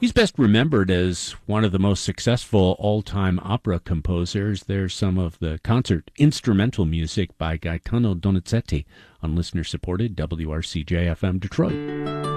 He's best remembered as one of the most successful all-time opera composers. There's some of the concert instrumental music by Gaetano Donizetti on listener-supported WRCJ-FM Detroit.